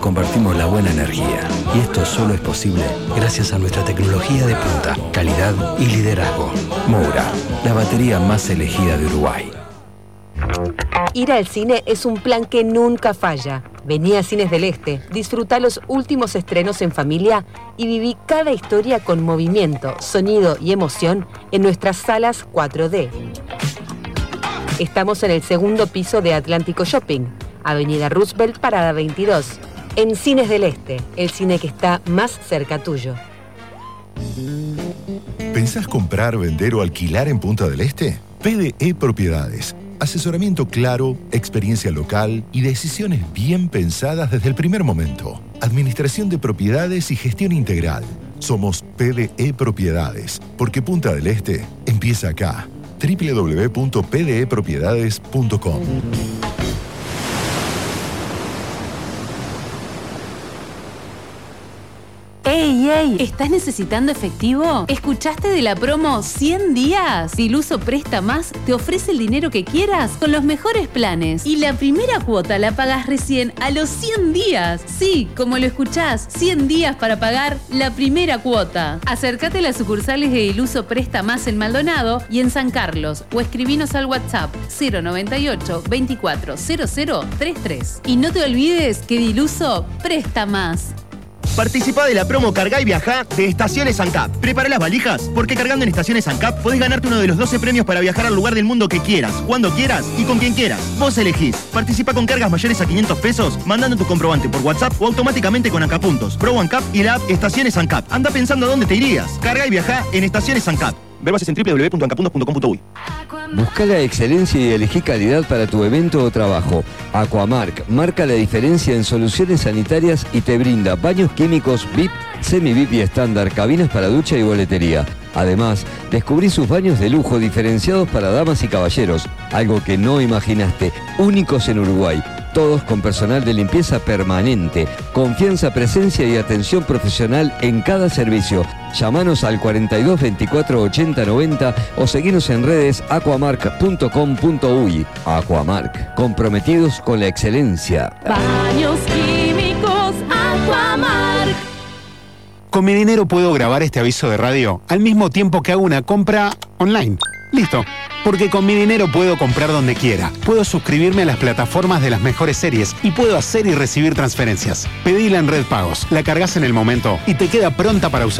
convertimos la buena energía. Y esto solo es posible gracias a nuestra tecnología de punta, calidad y liderazgo. Moura, la batería más elegida de Uruguay. Ir al cine es un plan que nunca falla. Vení a Cines del Este, disfruta los últimos estrenos en familia y viví cada historia con movimiento, sonido y emoción en nuestras salas 4D. Estamos en el segundo piso de Atlántico Shopping, Avenida Roosevelt, Parada 22. En Cines del Este, el cine que está más cerca tuyo. ¿Pensás comprar, vender o alquilar en Punta del Este? PDE Propiedades. Asesoramiento claro, experiencia local y decisiones bien pensadas desde el primer momento. Administración de propiedades y gestión integral. Somos PDE Propiedades, porque Punta del Este empieza acá. www.pdepropiedades.com. ¡Ey! ¿Estás necesitando efectivo? ¿Escuchaste de la promo 100 días? Diluso Presta Más te ofrece el dinero que quieras con los mejores planes. Y la primera cuota la pagas recién a los 100 días. Sí, como lo escuchás, 100 días para pagar la primera cuota. Acércate a las sucursales de Diluso Presta Más en Maldonado y en San Carlos o escribinos al WhatsApp 098 24 0033. Y no te olvides que Diluso presta más. Participa de la promo Cargá y Viajá de Estaciones ANCAP. Prepara las valijas, porque cargando en Estaciones ANCAP podés ganarte uno de los 12 premios para viajar al lugar del mundo que quieras, cuando quieras y con quien quieras. Vos elegís. Participa con cargas mayores a 500 pesos, mandando tu comprobante por WhatsApp o automáticamente con ANCAP Puntos, Pro ANCAP y la app Estaciones ANCAP. Anda pensando a dónde te irías. Cargá y Viajá en Estaciones ANCAP. Ver bases en www.ancapuntos.com.uy. Busca la excelencia y elegí calidad para tu evento o trabajo. Aquamark marca la diferencia en soluciones sanitarias y te brinda baños químicos VIP, semi-VIP y estándar, cabinas para ducha y boletería. Además, descubrí sus baños de lujo diferenciados para damas y caballeros, algo que no imaginaste, únicos en Uruguay. Todos con personal de limpieza permanente, confianza, presencia y atención profesional en cada servicio. Llámanos al 42 24 80 90 o seguinos en redes aquamark.com.uy. Aquamark, comprometidos con la excelencia. Baños químicos Aquamark. Con mi dinero puedo grabar este aviso de radio al mismo tiempo que hago una compra online. Listo. Porque con mi dinero puedo comprar donde quiera. Puedo suscribirme a las plataformas de las mejores series y puedo hacer y recibir transferencias. Pedila en Red Pagos, la cargas en el momento y te queda pronta para usar.